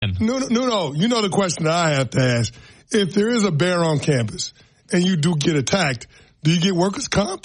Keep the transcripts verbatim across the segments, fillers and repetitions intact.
No, no, no, no. You know the question that I have to ask. If there is a bear on campus and you do get attacked, do you get workers' comp?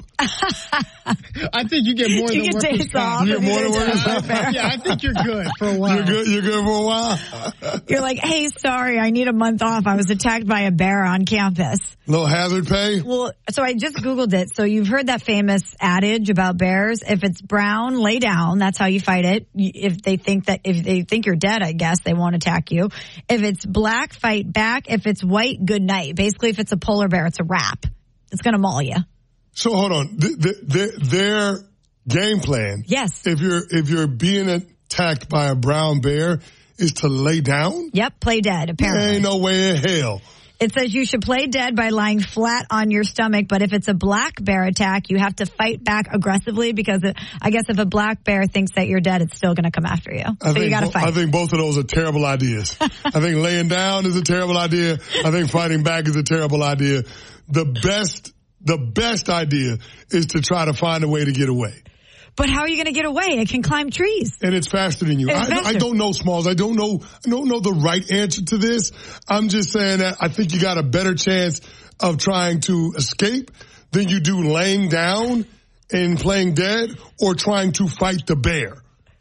I think you get more you than get workers' days comp. off You get more than you workers' get comp? Yeah, I think you're good for a while. You're good, you're good for a while? You're like, hey, sorry, I need a month off. I was attacked by a bear on campus. Little hazard pay? Well, so I just Googled it. So you've heard that famous adage about bears. If it's brown, lay down. That's how you fight it. If they think that, if they think you're dead, I guess, they won't attack you. If it's black, fight back. If it's white, good night. Basically, if it's a polar bear, it's a wrap. It's going to maul you. So hold on. Th- th- their, their game plan. Yes. If you're, if you're being attacked by a brown bear is to lay down? Yep. Play dead, apparently. There ain't no way in hell. It says you should play dead by lying flat on your stomach, but if it's a black bear attack, you have to fight back aggressively because it, I guess if a black bear thinks that you're dead, it's still going to come after you. I so think, you got to bo- fight. I think both of those are terrible ideas. I think laying down is a terrible idea. I think fighting back is a terrible idea. The best, the best idea is to try to find a way to get away. But how are you going to get away? It can climb trees. And it's faster than you. It's I, faster. I don't know, Smalls. I don't know. I don't know the right answer to this. I'm just saying that I think you got a better chance of trying to escape than you do laying down and playing dead or trying to fight the bear.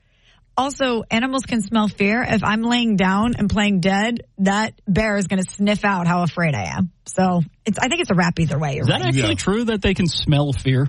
Also, animals can smell fear. If I'm laying down and playing dead, that bear is going to sniff out how afraid I am. So it's, I think it's a wrap either way. You're Is that right. actually Yeah. true that they can smell fear?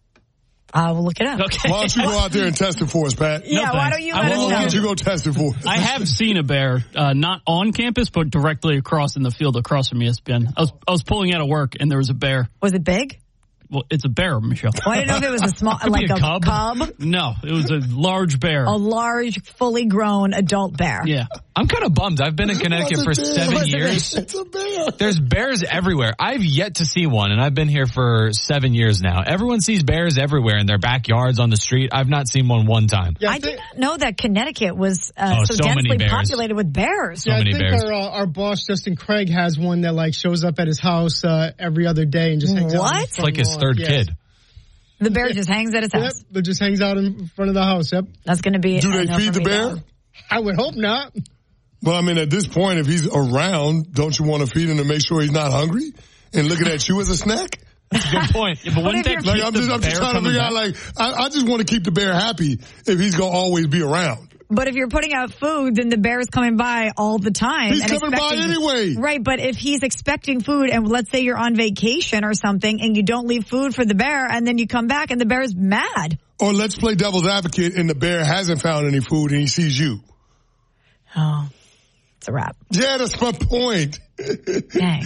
Uh, we'll look it up. Okay. Why don't you go out there and test it for us, Pat? Yeah, No, why thanks. don't you I let us won't. Why know? don't you go test it for us? I have seen a bear, uh, not on campus, but directly across in the field across from E S P N. I was I was pulling out of work and there was a bear. Was it big? Well, it's a bear, Michelle. Well, I didn't know if it was a small, Could like be a a cub. cub, No, it was a large bear. a large, fully grown adult bear. Yeah. I'm kind of bummed. I've been in Connecticut for seven years. It's a bear. There's bears everywhere. I've yet to see one, and I've been here for seven years now. Everyone sees bears everywhere in their backyards, on the street. I've not seen one one time. Yeah, I think- did not know that Connecticut was uh, Oh, so, so many densely bears. populated with bears. So yeah, many I think bears. our, uh, our boss, Justin Craig, has one that like shows up at his house uh, every other day and just hangs out. What? in the It's front Like his lawn. third Yes. kid. The bear just hangs at his Yep, house. it just hangs out in front of the house. Yep. That's going to be. Do a they no feed for the me, bear? though. I would hope not. Well, I mean, at this point, if he's around, don't you want to feed him to make sure he's not hungry and looking at you as a snack? That's a good point. Yeah, but wouldn't if that you're- Like, keep I'm the just, I'm just bear trying to coming figure back? out, like, I, I just want to keep the bear happy if he's going to always be around. But if you're putting out food, then the bear is coming by all the time. He's and coming by expecting- anyway. Right, but if he's expecting food, and let's say you're on vacation or something, and you don't leave food for the bear, and then you come back and the bear's mad. Or let's play devil's advocate and the bear hasn't found any food and he sees you. Oh, it's a wrap. Yeah, that's my point. Dang.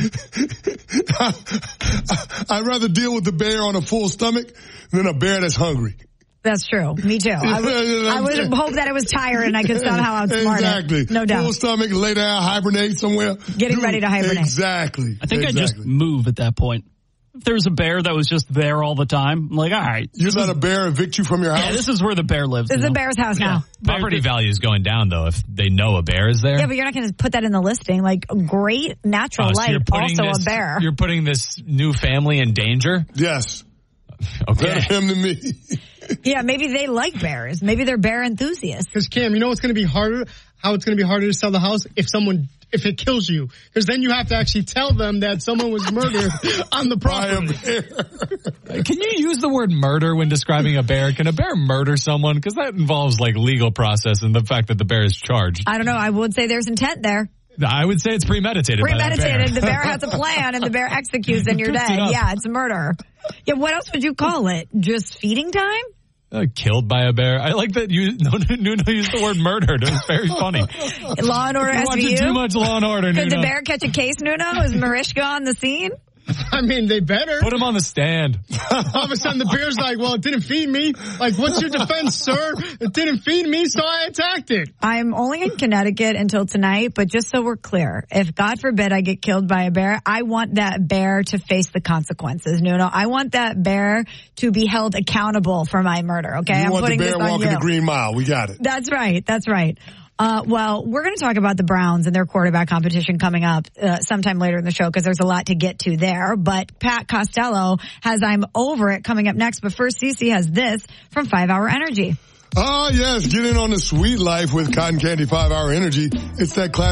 I'd rather deal with the bear on a full stomach than a bear that's hungry. That's true. Me too. I would, I would hope that I was tired and I could somehow outsmart Exactly. it. No doubt. Full stomach, lay down, hibernate somewhere. Getting ready to hibernate. Exactly. I think I'd just exactly. move at that point. If there was a bear that was just there all the time, I'm like, all right. You this let is- a bear evict you from your house? Yeah, this is where the bear lives. This is you the know? bear's house now. Property value is going down, though, if they know a bear is there. Yeah, but you're not going to put that in the listing. Like, great natural Oh, so light, you're putting also this, a bear. You're putting this new family in danger? Yes. Okay. Better him than me. Yeah, maybe they like bears. Maybe they're bear enthusiasts. Because Cam, you know what's going to be harder? How it's going to be harder to sell the house if someone if it kills you, because then you have to actually tell them that someone was murdered on the By a property. bear. Can you use the word murder when describing a bear? Can a bear murder someone? Because that involves like legal process and the fact that the bear is charged. I don't know. I would say there's intent there. I would say it's premeditated. by that bear. Premeditated. The bear has a plan and the bear executes and you're Cooks dead. it up. Yeah, it's murder. Yeah, what else would you call it? Just feeding time? Uh, killed by a bear. I like that you no, Nuno used the word murdered. It was very funny. Law and Order You're S V watching too U? much Law and Order, Could Nuno. the bear catch a case, Nuno? Is Mariska on the scene? I mean, they better. Put him on the stand. All of a sudden, the bear's like, well, it didn't feed me. Like, what's your defense, sir? It didn't feed me, so I attacked it. I'm only in Connecticut until tonight, but just so we're clear, if God forbid I get killed by a bear, I want that bear to face the consequences, Nuno. I want that bear to be held accountable for my murder, okay? You I'm want the putting bear this on walking you. the green mile. We got it. That's right. That's right. Uh, well, we're going to talk about the Browns and their quarterback competition coming up uh, sometime later in the show because there's a lot to get to there. But Pat Costello has I'm Over It coming up next. But first, Cece has this from five hour Energy. Ah, yes, get in on the sweet life with Cotton Candy five hour Energy. It's that classic